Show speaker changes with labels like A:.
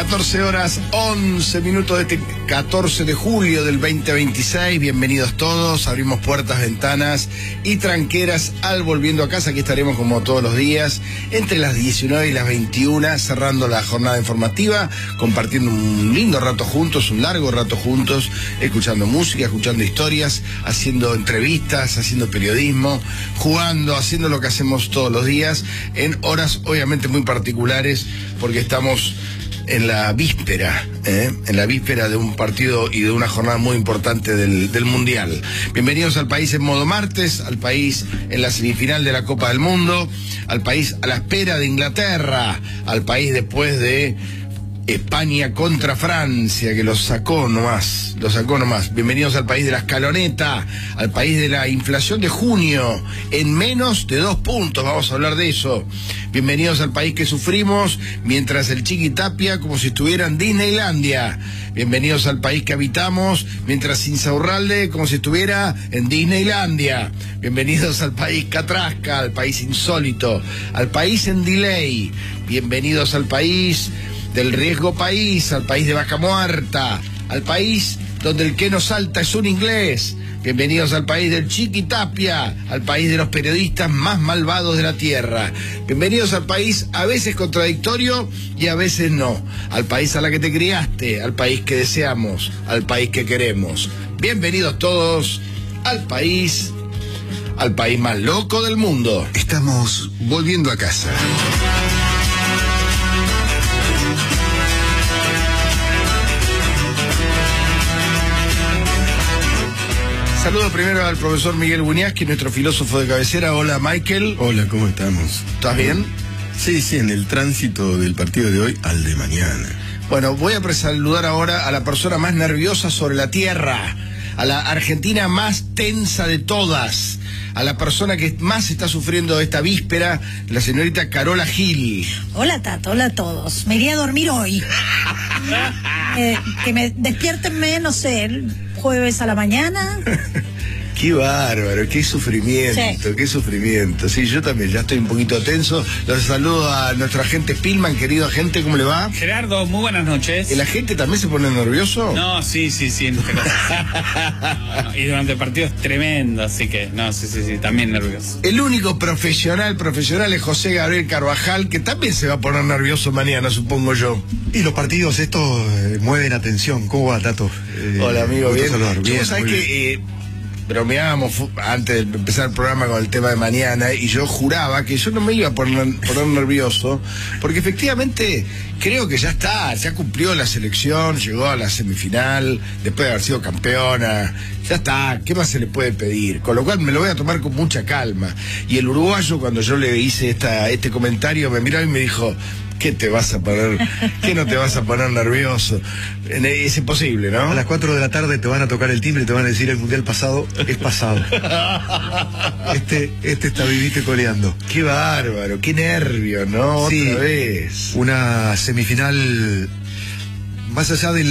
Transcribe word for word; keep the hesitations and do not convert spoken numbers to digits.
A: catorce horas, once minutos de este catorce de julio del veinte veintiséis. Bienvenidos todos. Abrimos puertas, ventanas y tranqueras al Volviendo a Casa. Aquí estaremos como todos los días, entre las diecinueve y las veintiuna, cerrando la jornada informativa, compartiendo un lindo rato juntos, un largo rato juntos, escuchando música, escuchando historias, haciendo entrevistas, haciendo periodismo, jugando, haciendo lo que hacemos todos los días, en horas obviamente muy particulares, porque estamos en la víspera, ¿eh? en la víspera de un partido y de una jornada muy importante del, del Mundial. Bienvenidos al país en modo martes, al país en la semifinal de la Copa del Mundo, al país a la espera de Inglaterra, al país después de España contra Francia, que los sacó nomás, los sacó nomás. Bienvenidos al país de la escaloneta, al país de la inflación de junio, en menos de dos puntos, vamos a hablar de eso. Bienvenidos al país que sufrimos mientras el Chiqui Tapia como si estuviera en Disneylandia. Bienvenidos al país que habitamos mientras Insaurralde como si estuviera en Disneylandia. Bienvenidos al país Catrasca, al país insólito, al país en delay. Bienvenidos al país del riesgo país, al país de vaca muerta, al país donde el que no salta es un inglés. Bienvenidos al país del Chiqui Tapia, al país de los periodistas más malvados de la tierra. Bienvenidos al país a veces contradictorio y a veces no. Al país a la que te criaste, al país que deseamos, al país que queremos. Bienvenidos todos al país, al país más loco del mundo.
B: Estamos volviendo a casa.
A: Saludo primero al profesor Miguel Buñazqui, nuestro filósofo de cabecera. Hola, Michael.
B: Hola, ¿cómo estamos?
A: ¿Estás bien?
B: Sí, sí, en el tránsito del partido de hoy al de mañana.
A: Bueno, voy a saludar ahora a la persona más nerviosa sobre la tierra, a la argentina más tensa de todas, a la persona que más está sufriendo esta víspera, la señorita Carola Gil.
C: Hola, Tato, hola a todos. Me iría a dormir hoy. eh, que me despiertenme, no sé, el jueves a la mañana.
A: Qué bárbaro, qué sufrimiento, sí. qué sufrimiento. Sí, yo también ya estoy un poquito tenso. Los saludo a nuestro agente Pillman, querido agente, ¿cómo le va?
D: Gerardo, muy buenas noches.
A: ¿El agente también se pone nervioso?
D: No, sí, sí, sí. No, no, y durante el partido es tremendo, así que, no, sí, sí, sí, también nervioso.
A: El único profesional, profesional es José Gabriel Carvajal, que también se va a poner nervioso mañana, supongo yo.
E: Y los partidos estos eh, mueven atención. ¿Cómo va, Tato?
A: Eh, Hola, amigo, bien.
E: bien
A: ¿Vos sabés que... Eh, bromeábamos antes de empezar el programa con el tema de mañana y yo juraba que yo no me iba a poner, poner nervioso, porque efectivamente creo que ya está, ya cumplió la selección, llegó a la semifinal, después de haber sido campeona, ya está, ¿qué más se le puede pedir? Con lo cual me lo voy a tomar con mucha calma. Y el uruguayo, cuando yo le hice esta, este comentario, me miró y me dijo: ¿qué te vas a poner? ¿Qué no te vas a poner nervioso? Es imposible, ¿no?
E: A las cuatro de la tarde te van a tocar el timbre y te van a decir: el mundial pasado es pasado. Este, este está vivito y coleando.
A: Qué bárbaro, qué nervio, ¿no?
E: Sí,
A: otra vez.
E: Una semifinal más allá del